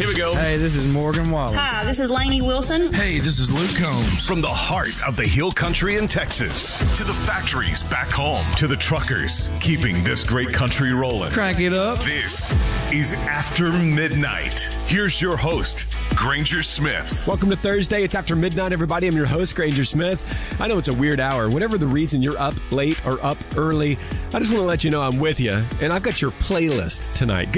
Here we go. Hey, this is Morgan Wallen. Hi, this is Lainey Wilson. Hey, this is Luke Combs. From the heart of the Hill Country in Texas to the factories back home to the truckers keeping this great country rolling. Crank it up. This is After Midnight. Here's your host, Granger Smith. Welcome to Thursday. It's After Midnight, everybody. I'm your host, Granger Smith. I know it's a weird hour. Whatever the reason you're up late or up early, I just want to let you know I'm with you, and I've got your playlist tonight.